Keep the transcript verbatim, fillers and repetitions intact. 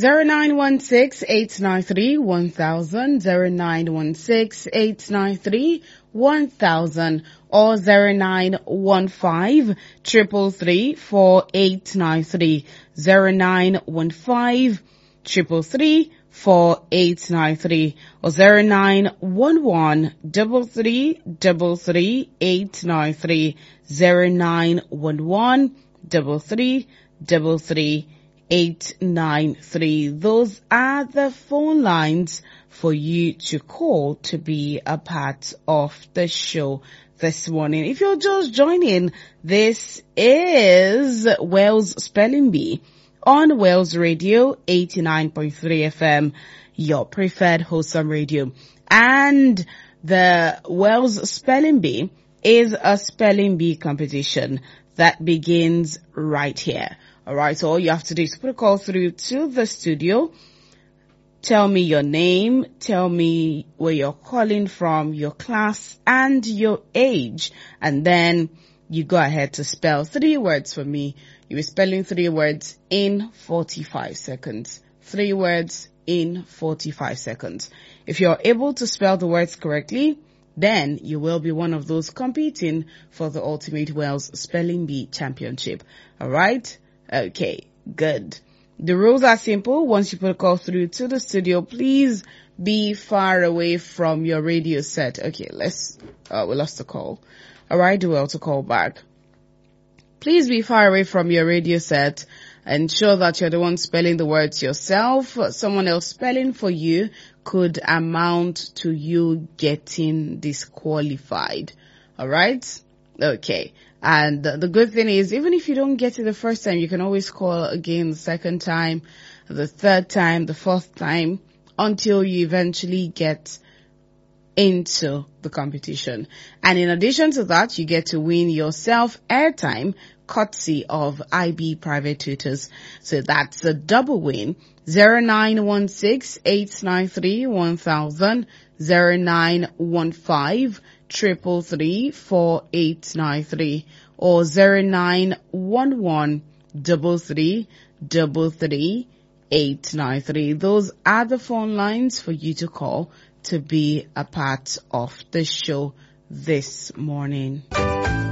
zero nine one six, eight nine three, one thousand, zero nine one six, eight nine three, one thousand, or zero nine one five, triple three, four eight nine three, zero nine one five, triple three, four eight nine three, or zero nine one one, double three, double three, eight nine three, zero nine one one, double three, double three, eight nine three. Those are the phone lines for you to call to be a part of the show this morning. If you're just joining, this is Wales Spelling Bee on Wales Radio eighty-nine point three F M, your preferred wholesome radio. And the Wales Spelling Bee is a spelling bee competition that begins right here. All right, so all you have to do is put a call through to the studio. Tell me your name, tell me where you're calling from, your class, and your age. And then you go ahead to spell three words for me. You'll be spelling three words in forty-five seconds. Three words in forty-five seconds. If you're able to spell the words correctly, then you will be one of those competing for the Ultimate Wales Spelling Bee Championship. All right? Okay, good. The rules are simple. Once you put a call through to the studio, please be far away from your radio set. Okay, let's, uh, we lost the call. All right, do well to call back. Please be far away from your radio set. Ensure that you're the one spelling the words yourself. Someone else spelling for you could amount to you getting disqualified. All right? Okay. And the good thing is, even if you don't get it the first time, you can always call again the second time, the third time, the fourth time, until you eventually get into the competition. And in addition to that, you get to win yourself airtime courtesy of I B Private Tutors. So that's a double win. zero nine one six, eight nine three, one thousand, zero nine one five, triple three, four eight nine three, or zero nine one one, double three, double three, eight nine three. Those are the phone lines for you to call to be a part of the show this morning.